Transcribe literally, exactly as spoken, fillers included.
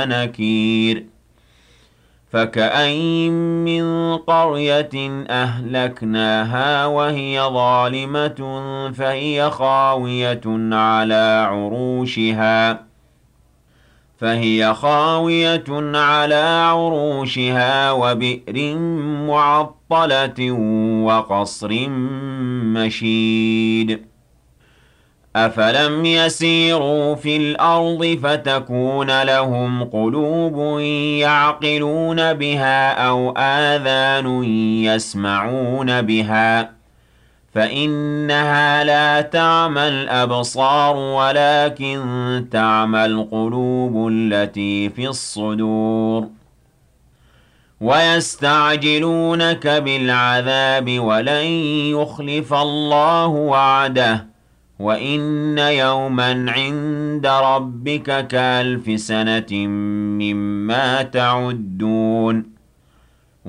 نكير فكأين من قرية أهلكناها وهي ظالمة فهي خاوية على عروشها فهي خاوية على عروشها وبئر معطلة وقصر مشيد أفلم يسيروا في الأرض فتكون لهم قلوب يعقلون بها أو آذان يسمعون بها فإنها لا تعمى الأبصار ولكن تعمى القلوب التي في الصدور ويستعجلونك بالعذاب ولن يخلف الله وعده وإن يوما عند ربك كألف سنة مما تعدون